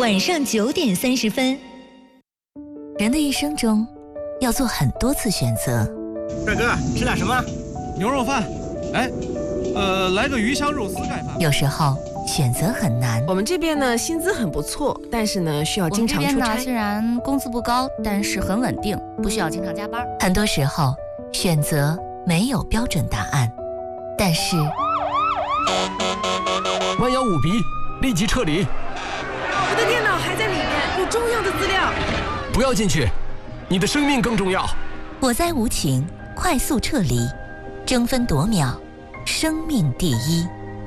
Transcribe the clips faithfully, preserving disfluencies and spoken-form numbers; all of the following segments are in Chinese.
晚上九点三十分。 人的一生中，要做很多次选择。 帅哥，吃点什么？ 牛肉饭。哎，呃，来个鱼香肉丝盖饭。 有时候选择很难。 我们这边呢，薪资很不错，但是呢，需要经常出差。 我们这边呢，虽然工资不高，但是很稳定，不需要经常加班。 很多时候，选择没有标准答案，但是弯腰五笔，立即撤离。 我的电脑还在里面，有重要的资料。 不要进去，你的生命更重要。 我在无情，快速撤离，争分夺秒，生命第一。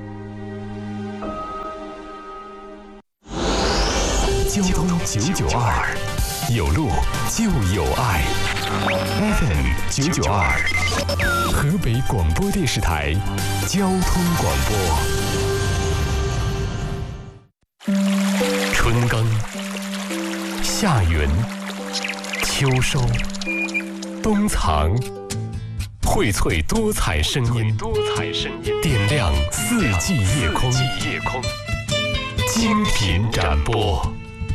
交通九九二，有路就有爱。F M 九九二，河北广播电视台交通广播。春耕、夏耘、秋收、冬藏，荟萃多彩声音，多彩声音，点亮四季夜空，夜空，精品展播。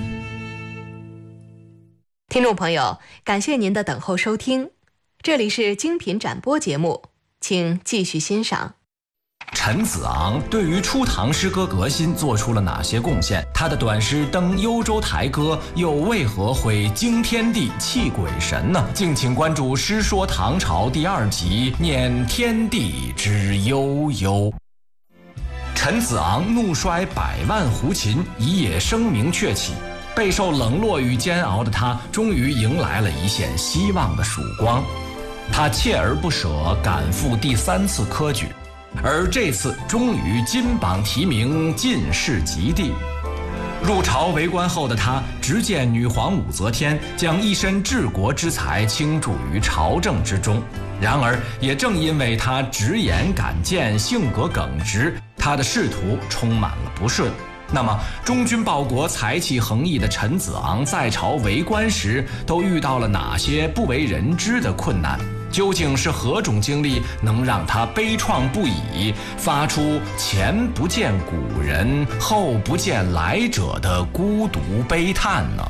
听众朋友，感谢您的等候收听，这里是精品展播节目，请继续欣赏。 陈子昂对于初唐诗歌革新做出了哪些贡献？他的短诗登幽州台歌又为何会惊天地泣鬼神呢？敬请关注《诗说唐朝》第二集《念天地之悠悠》。陈子昂怒摔百万胡琴，以也声名鹊起。备受冷落与煎熬的他，终于迎来了一线希望的曙光。他锲而不舍，赶赴第三次科举，而这次终于金榜题名，进士及第。入朝为官后的他，直见女皇武则天将一身治国之才倾注于朝政之中。然而，也正因为他直言敢谏，性格耿直，他的仕途充满了不顺。那么，忠君报国、才气横溢的陈子昂在朝为官时，都遇到了哪些不为人知的困难？究竟是何种经历能让他悲怆不已，发出前不见古人，后不见来者的孤独悲叹呢？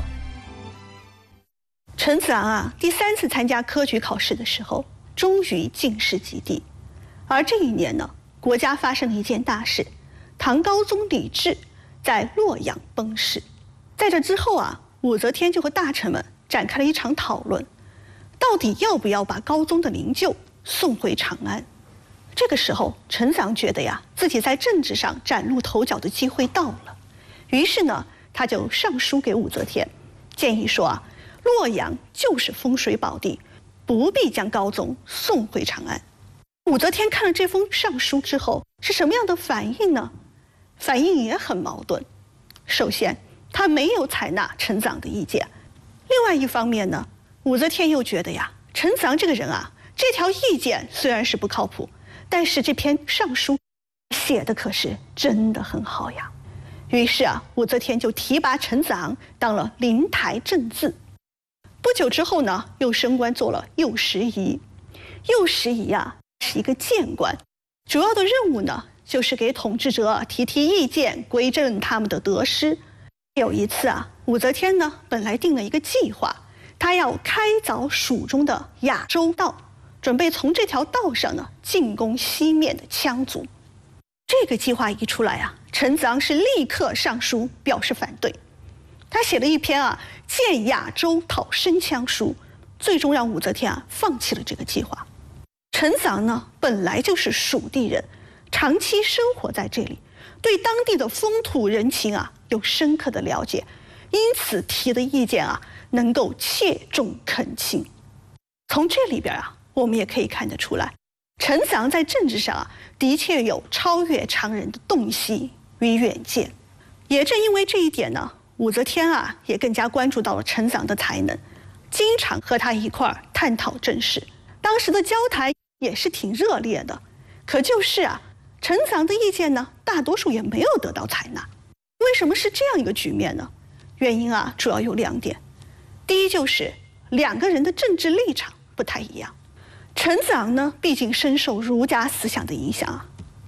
陈子昂啊，第三次参加科举考试的时候，终于进士及第。而这一年呢，国家发生了一件大事，唐高宗李治在洛阳崩逝。在这之后啊，武则天就和大臣们展开了一场讨论，到底要不要把高宗的灵柩送回长安。这个时候，陈子昂觉得呀，自己在政治上崭露头角的机会到了，于是呢，他就上书给武则天，建议说啊，洛阳就是风水宝地，不必将高宗送回长安。武则天看了这封上书之后，是什么样的反应呢？反应也很矛盾。首先，他没有采纳陈子昂的意见；另外一方面呢，武则天又觉得呀，陈子昂这个人啊，这条意见虽然是不靠谱，但是这篇上书写的可是真的很好呀。于是啊，武则天就提拔陈子昂当了灵台正字。不久之后呢，又升官做了右拾遗。右拾遗啊，是一个谏官，主要的任务呢，就是给统治者提提意见，规正他们的得失。有一次啊，武则天呢本来定了一个计划，她要开凿蜀中的雅州道，准备从这条道上呢进攻西面的羌族。这个计划一出来啊，陈子昂是立刻上书表示反对。他写了一篇啊谏雅州讨申羌书，最终让武则天啊放弃了这个计划。陈子昂呢本来就是蜀地人，长期生活在这里，对当地的风土人情啊有深刻的了解，因此提的意见啊能够切中恳情。从这里边啊，我们也可以看得出来，陈子昂在政治上啊的确有超越常人的洞悉与远见。也正因为这一点呢，武则天啊也更加关注到了陈子昂的才能，经常和他一块儿探讨政事。当时的交谈也是挺热烈的。可就是啊，陈子昂的意见呢，大多数也没有得到采纳。为什么是这样一个局面呢？原因啊，主要有两点。第一就是两个人的政治立场不太一样。陈子昂呢，毕竟深受儒家思想的影响啊，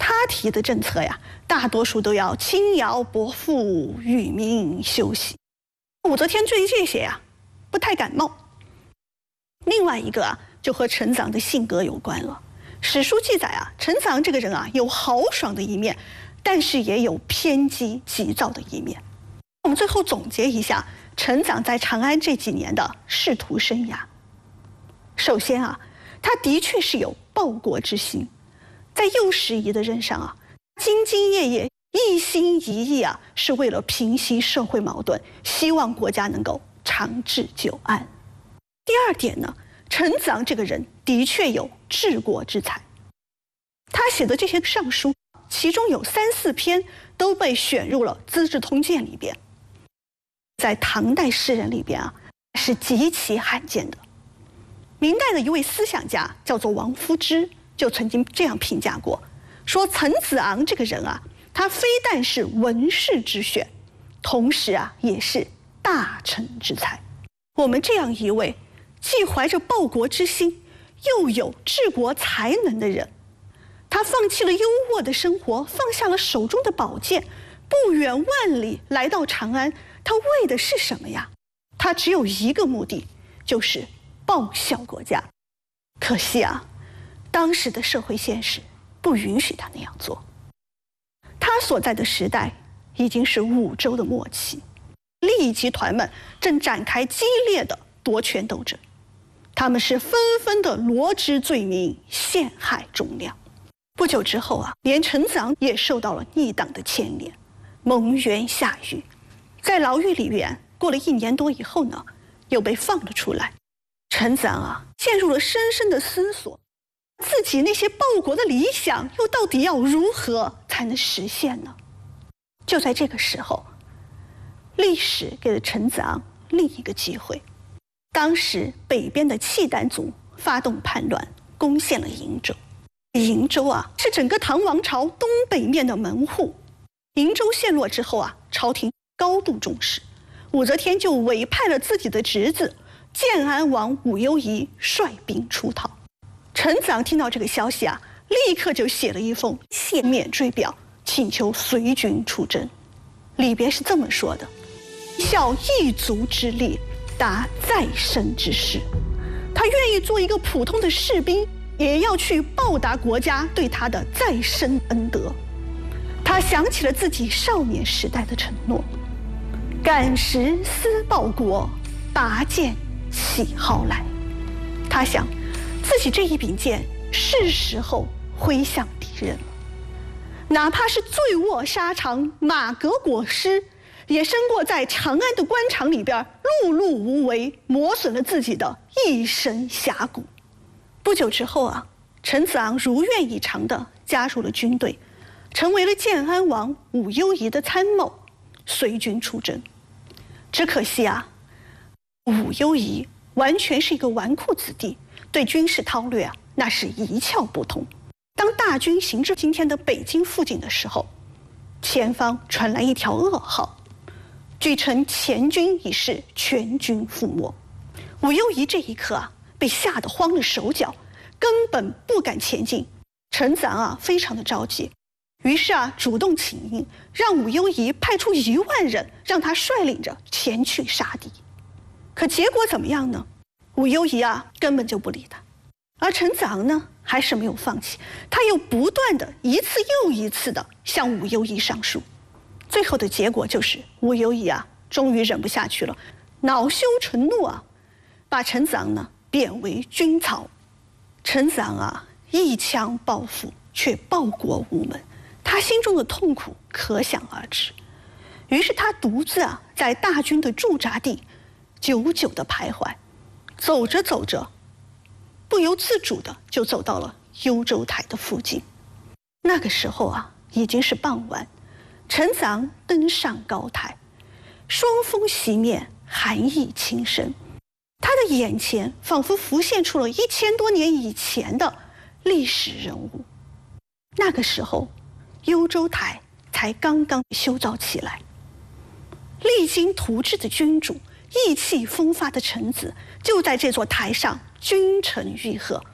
他提的政策呀，大多数都要轻徭薄赋，与民休息。武则天对于这些呀，不太感冒。另外一个啊，就和陈子昂的性格有关了。史书记载啊，陈子昂这个人啊，有豪爽的一面，但是也有偏激急躁的一面。我们最后总结一下陈子昂在长安这几年的仕途生涯。首先啊，他的确是有报国之心，在右拾遗的任上啊，兢兢业业，一心一意啊，是为了平息社会矛盾，希望国家能够长治久安。第二点呢，陈子昂这个人的确有治国之才，他写的这些上书，其中有三四篇都被选入了《资治通鉴》里边，在唐代诗人里边啊，是极其罕见的。明代的一位思想家叫做王夫之，就曾经这样评价过，说陈子昂这个人啊，他非但是文士之选，同时啊，也是大臣之才。我们这样一位既怀着报国之心，又有治国才能的人，他放弃了优渥的生活，放下了手中的宝剑，不远万里来到长安，他为的是什么呀？他只有一个目的，就是报效国家。可惜啊，当时的社会现实不允许他那样做。他所在的时代已经是武周的末期，利益集团们正展开激烈的夺权斗争，他们是纷纷的罗织罪名，陷害忠良。不久之后啊，连陈子昂也受到了逆党的牵连，蒙冤下狱。在牢狱里面过了一年多以后呢，又被放了出来。陈子昂啊，陷入了深深的思索，自己那些报国的理想又到底要如何才能实现呢？就在这个时候，历史给了陈子昂另一个机会。当时北边的契丹族发动叛乱，攻陷了瀛州。瀛州啊，是整个唐王朝东北面的门户。瀛州陷落之后啊，朝廷高度重视，武则天就委派了自己的侄子建安王武攸宜率兵出讨。陈子昂听到这个消息啊，立刻就写了一封谢面追表，请求随军出征。里边是这么说的：效一族之力，达再生之事。他愿意做一个普通的士兵，也要去报答国家对他的再生恩德。他想起了自己少年时代的承诺：感时思报国，拔剑起号来。他想，自己这一柄剑是时候挥向敌人了，哪怕是醉卧沙场，马革裹尸，也胜过在长安的官场里边碌碌无为，磨损了自己的一身侠骨。不久之后啊，陈子昂如愿以偿地加入了军队，成为了建安王武攸宜的参谋，随军出征。只可惜啊，武攸宜完全是一个纨绔子弟，对军事韬略啊，那是一窍不通。当大军行至今天的北京附近的时候，前方传来一条噩耗，据称前军已是全军覆没。武攸宜这一刻啊，被吓得慌了手脚，根本不敢前进。陈子昂啊，非常的着急，于是啊，主动请缨，让武攸宜派出一万人，让他率领着前去杀敌。可结果怎么样呢？武攸宜啊，根本就不理他。而陈子昂呢，还是没有放弃，他又不断的一次又一次的向武攸宜上书。最后的结果就是武攸宜啊，终于忍不下去了，恼羞成怒啊，把陈子昂呢贬为军曹。陈子昂啊，一腔抱负，却报国无门，他心中的痛苦可想而知。于是他独自啊，在大军的驻扎地久久的徘徊，走着走着，不由自主的就走到了幽州台的附近。那个时候啊，已经是傍晚，陈子昂登上高台，霜风袭面，寒意侵身，他的眼前仿佛浮现出了一千多年以前的历史人物。那个时候，幽州台才刚刚修造起来，励精图治的君主，意气风发的臣子，就在这座台上君臣愈合。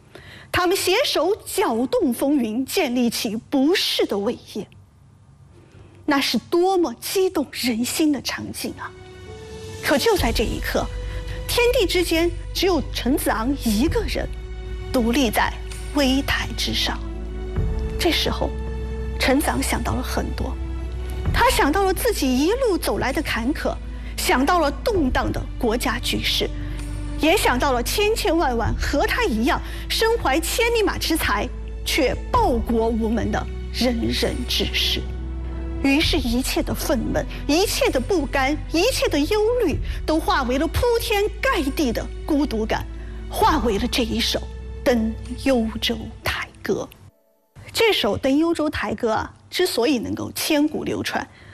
他们携手搅动风云，建立起不世的伟业。那是多么激动人心的场景啊！可就在这一刻，天地之间只有陈子昂一个人，独立在危台之上。这时候，陈子昂想到了很多，他想到了自己一路走来的坎坷，想到了动荡的国家局势，也想到了千千万万和他一样身怀千里马之才却报国无门的仁人志士。于是，一切的愤懑，一切的不甘，一切的忧虑，都化为了铺天盖地的孤独感，化为了这一首《登幽州台歌》。这首《登幽州台歌》啊，之所以能够千古流传，